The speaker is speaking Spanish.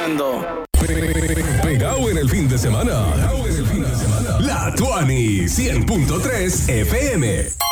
escuchando. Pegado en el fin de semana. La Tuani 100.3 FM.